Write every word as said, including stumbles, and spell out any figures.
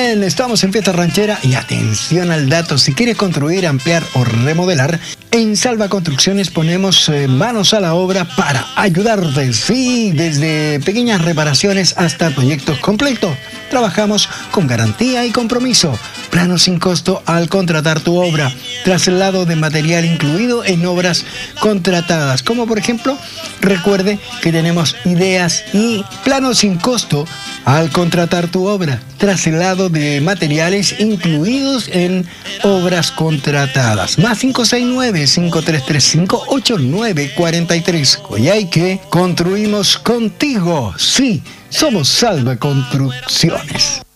bien, estamos en Fiesta Ranchera y atención al dato, si quieres construir, ampliar o remodelar, en Salva Construcciones ponemos eh, manos a la obra para ayudarte, sí, desde pequeñas reparaciones hasta proyectos completos. Trabajamos con garantía y compromiso, plano sin costo al contratar tu obra, traslado de material incluido en obras contratadas, como por ejemplo, recuerde que tenemos ideas y planos sin costo al contratar tu obra, traslado de materiales incluidos en obras contratadas. Más cinco seis nueve, cinco tres tres cinco, ocho nueve cuatro tres. Coyhaique, construimos contigo. Sí, somos Salva Construcciones.